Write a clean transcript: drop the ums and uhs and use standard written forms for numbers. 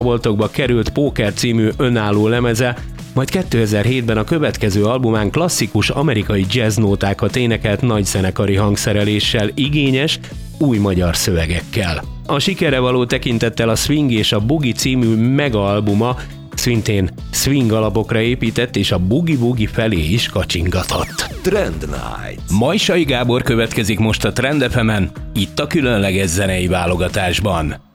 boltokba került Póker című önálló lemeze, majd 2007-ben a következő albumán klasszikus amerikai jazznótákat énekelt nagy zenekari hangszereléssel, igényes, új magyar szövegekkel. A sikerre való tekintettel a Swing és a Boogie című megaalbuma szintén swing alapokra épített, és a boogie felé is kacsingatott. Trend Night. Majsai Gábor következik most a Trend FM-en, itt a különleges zenei válogatásban.